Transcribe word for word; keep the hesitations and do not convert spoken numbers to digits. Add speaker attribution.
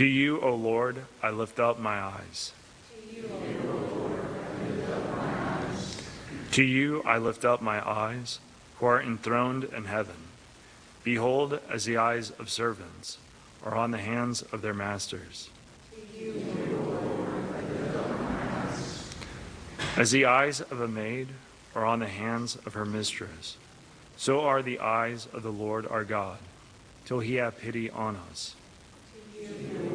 Speaker 1: To you, O Lord, I lift up my eyes. To you I lift up my eyes, who are enthroned in heaven. Behold, as the eyes of servants are on the hands of their masters. As the eyes of a maid are on the hands of her mistress, so are the eyes of the Lord our God, till he have pity on us.